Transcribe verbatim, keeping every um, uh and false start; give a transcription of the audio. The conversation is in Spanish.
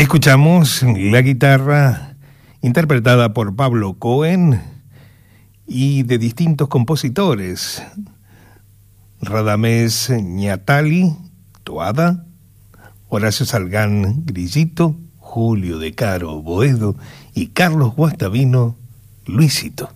Escuchamos la guitarra interpretada por Pablo Cohen y de distintos compositores: Radamés Ñatali, toada; Horacio Salgán, grillito; Julio De Caro, boedo; y Carlos Guastavino, Luisito.